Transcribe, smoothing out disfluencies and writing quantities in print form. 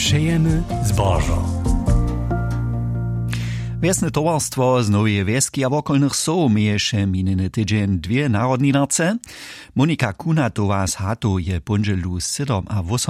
Přejemy zbożo. Wiesne towarstwo z Nowej Wieski a wokolnych soł mieješe mininy tydzień dwie narodninace. Monika Kunatowa z Hatu je punželu 7 a 8